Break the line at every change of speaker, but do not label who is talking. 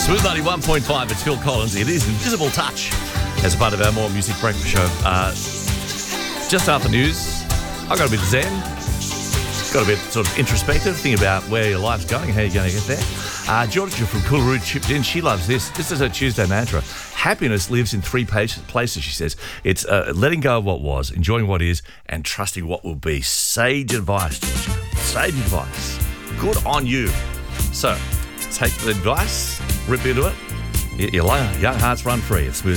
Smooth 91.5, it's Phil Collins. It is Invisible Touch as a part of our More Music Breakfast show. Just after news, I got a bit zen, got a bit sort of introspective, thinking about where your life's going, how you're going to get there. Georgia from Coolaroo chipped in. She loves this. This is her Tuesday mantra. Happiness lives in three places, she says. It's letting go of what was, enjoying what is, and trusting what will be. Sage advice, Georgia. Sage advice. Good on you. So, take the advice, rip into it. Your young hearts run free. It's Smooth